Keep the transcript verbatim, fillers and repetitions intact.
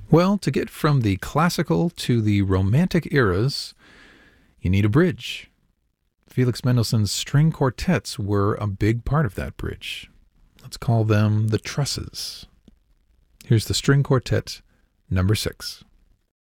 Well, to get from the classical to the romantic eras, you need a bridge. Felix Mendelssohn's string quartets were a big part of that bridge. Let's call them the trusses. Here's the string quartet number six.